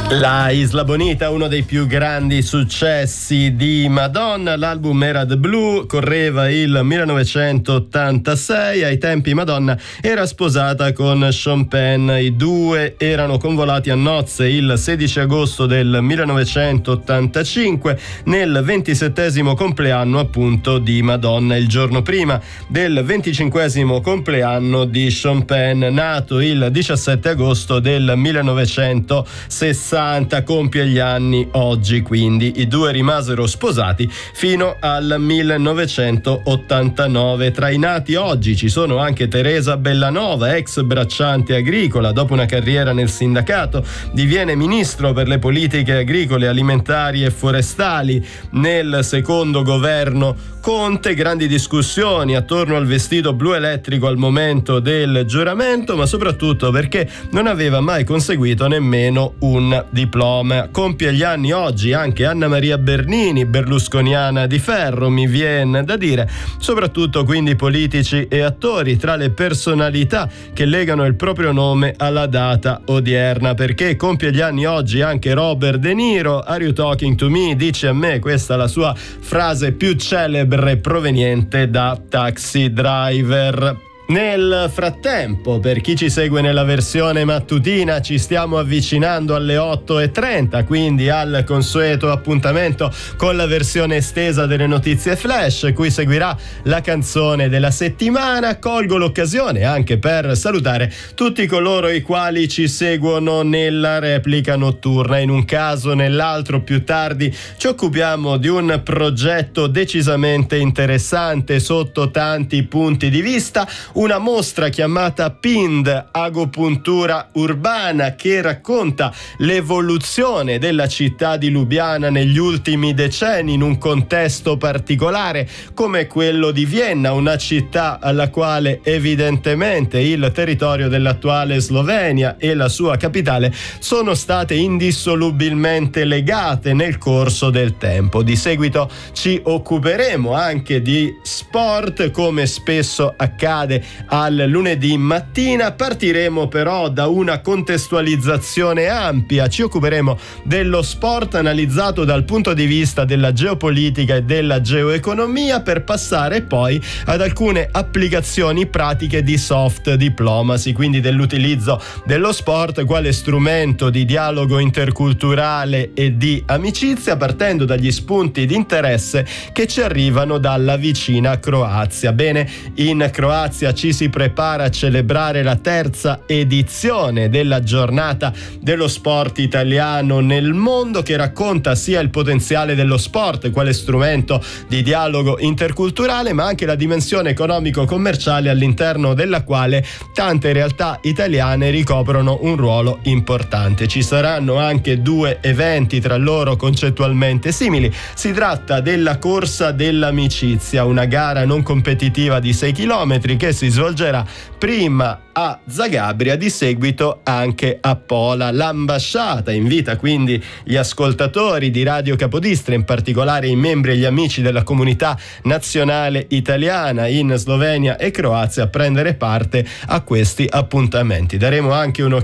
La Isla Bonita, uno dei più grandi successi di Madonna. L'album era The Blue, correva il 1986. Ai tempi Madonna era sposata con Sean Penn. I due erano convolati a nozze il 16 agosto del 1985, nel 27° compleanno appunto di Madonna, il giorno prima del 25° compleanno di Sean Penn, nato il 17 agosto del 1960. Compie gli anni oggi, quindi i due rimasero sposati fino al 1989. Tra i nati oggi ci sono anche Teresa Bellanova, ex bracciante agricola. Dopo una carriera nel sindacato diviene ministro per le politiche agricole, alimentari e forestali nel secondo governo Conte. Grandi discussioni attorno al vestito blu elettrico al momento del giuramento, ma soprattutto perché non aveva mai conseguito nemmeno un diploma. Compie gli anni oggi anche Anna Maria Bernini, berlusconiana di ferro, mi viene da dire, soprattutto quindi politici e attori tra le personalità che legano il proprio nome alla data odierna, perché compie gli anni oggi anche Robert De Niro. Are you talking to me? Dice a me, questa è la sua frase più celebre proveniente da Taxi Driver. Nel frattempo, per chi ci segue nella versione mattutina, ci stiamo avvicinando alle 8:30, quindi al consueto appuntamento con la versione estesa delle notizie flash, cui seguirà la canzone della settimana. Colgo l'occasione anche per salutare tutti coloro i quali ci seguono nella replica notturna. In un caso o nell'altro più tardi ci occupiamo di un progetto decisamente interessante sotto tanti punti di vista, una mostra chiamata PIND, Agopuntura Urbana, che racconta l'evoluzione della città di Lubiana negli ultimi decenni in un contesto particolare come quello di Vienna, una città alla quale evidentemente il territorio dell'attuale Slovenia e la sua capitale sono state indissolubilmente legate nel corso del tempo. Di seguito ci occuperemo anche di sport, come spesso accade al lunedì mattina. Partiremo però da una contestualizzazione ampia. Ci occuperemo dello sport analizzato dal punto di vista della geopolitica e della geoeconomia, per passare poi ad alcune applicazioni pratiche di soft diplomacy, quindi dell'utilizzo dello sport quale strumento di dialogo interculturale e di amicizia, partendo dagli spunti di interesse che ci arrivano dalla vicina Croazia. Bene, in Croazia ci si prepara a celebrare la terza edizione della giornata dello sport italiano nel mondo, che racconta sia il potenziale dello sport quale strumento di dialogo interculturale, ma anche la dimensione economico-commerciale all'interno della quale tante realtà italiane ricoprono un ruolo importante. Ci saranno anche due eventi tra loro concettualmente simili. Si tratta della Corsa dell'Amicizia, una gara non competitiva di 6 km che si svolgerà prima a Zagabria, di seguito anche a Pola. L'ambasciata invita quindi gli ascoltatori di Radio Capodistria, in particolare i membri e gli amici della comunità nazionale italiana in Slovenia e Croazia, a prendere parte a questi appuntamenti. Daremo anche